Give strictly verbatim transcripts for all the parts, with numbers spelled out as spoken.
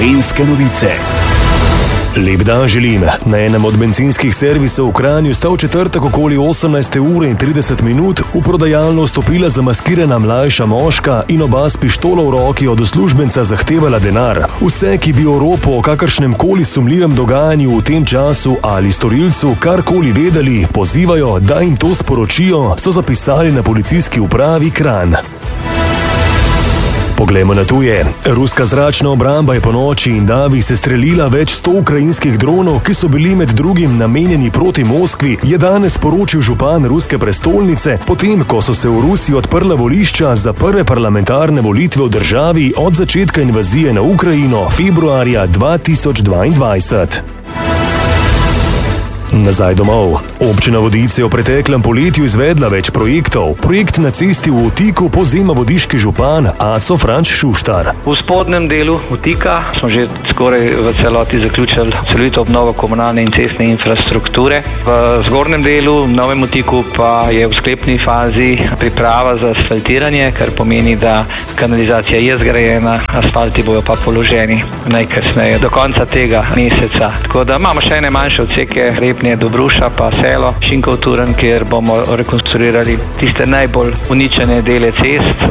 Gorenjske novice. Lep dan želim. Na enem od bencinskih servisov v Kranju sta v četrtek okoli osemnajste ure in trideset minut v prodajalno vstopila zamaskirana mlajša moška in oba s pištolo v roki od uslužbenca zahtevala denar. Vse, ki bi o ropu o kakršnem koli sumljivem dogajanju v tem času ali storilcu karkoli vedeli, pozivajo, da jim to sporočijo, so zapisali na policijski upravi Kranj. Poglejmo na tuje. Ruska zračna obramba je po noči in davi sestrelila več sto ukrajinskih dronov, ki so bili med drugim namenjeni proti Moskvi, je danes poročil župan ruske prestolnice, potem ko so se v Rusiji odprla volišča za prve parlamentarne volitve v državi od začetka invazije na Ukrajino februarja dva tisoč dvaindvajset. Nazaj domov. Občina Vodice je v preteklem poletju izvedla več projektov. Projekt na cesti v Vtiku povzema vodiški župan Aco Franč Šuštar. V spodnjem delu Vtika smo že skoraj v celoti zaključili celovito obnovo komunalne in cestne infrastrukture. V zgornjem delu, v Novem Vtiku, pa je v sklepni fazi priprava za asfaltiranje, kar pomeni, da kanalizacija je zgrajena, asfalti bojo pa položeni najkasneje do konca tega meseca. Tako da imamo še ene manjše odseke, Dobruša pa selo Šinkov Turn, kjer bomo rekonstruirali tiste najbolj uničene dele cest.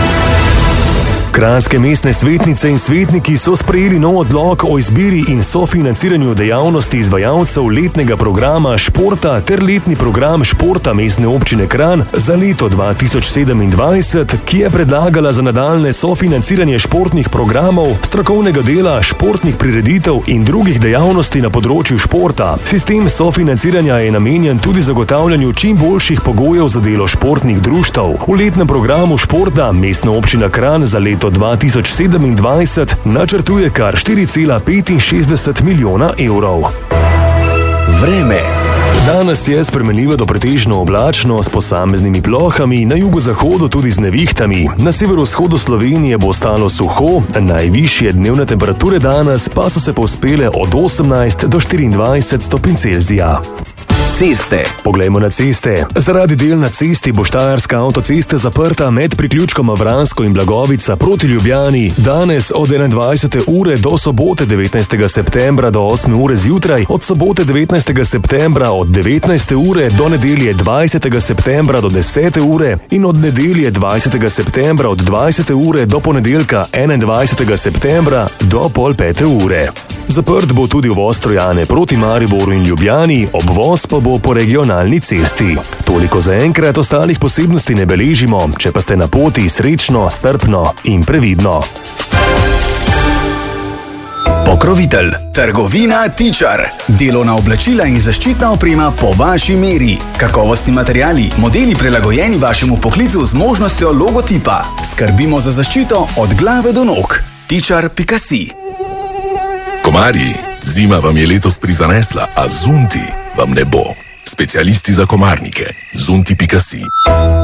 Kranjske mestne svetnice in svetniki so sprejeli nov odlok o izbiri in sofinanciranju dejavnosti izvajalcev letnega programa športa ter letni program športa mestne občine Kranj za leto dva tisoč sedemindvajset, ki je predlagala za nadaljne sofinanciranje športnih programov, strokovnega dela, športnih prireditev in drugih dejavnosti na področju športa. Sistem sofinanciranja je namenjen tudi zagotavljanju čim boljših pogojev za delo športnih društev. V letnem programu športa mestna občina Kranj za leto dva tisoč sedemindvajset načrtuje kar štiri cela petinšestdeset milijona evrov. Vreme. Danes je spremenljivo do pretežno oblačno s posameznimi plohami, na jugozahodu tudi z nevihtami. Na severovzhodu Slovenije bo ostalo suho, najvišje dnevne temperature danes pa so se povzpele od osemnajst do štiriindvajset stopinj Celzija. Ceste. Poglejmo na ceste. Zaradi del na cesti bo štajerska avtocesta zaprta med priključkoma Vransko in Blagovica proti Ljubljani. Danes od enaindvajsete ure do sobote devetnajstega septembra do osme ure zjutraj, od sobote devetnajstega septembra od devetnajste ure do nedelje dvajsetega septembra do desete ure in od nedelje dvajsetega septembra od dvajsete ure do ponedeljka enaindvajsetega septembra do pol pete ure. Zaprt bo tudi uvoz Trojane proti Mariboru in Ljubljani, obvoz pa bo po regionalni cesti. Toliko za enkrat, ostalih posebnosti ne beležimo, če pa ste na poti srečno, strpno in previdno. Pokrovitelj. Trgovina Tičar. Delovna oblačila in zaščitna oprema po vaši meri. Kakovostni materiali, modeli prilagojeni vašemu poklicu z možnostjo logotipa. Skrbimo za zaščito od glave do nog. tičar pika si. Komarji, zima vam je letos prizanesla, a zunti vam ne bo. Specialisti za komarnike. zunti pika si.